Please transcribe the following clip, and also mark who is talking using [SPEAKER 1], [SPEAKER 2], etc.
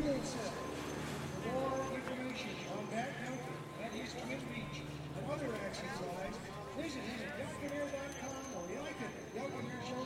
[SPEAKER 1] itself. For more information on that mountain and his twin beach and other exercise, visit him at DeltaAir.com or like it at Delta Air Show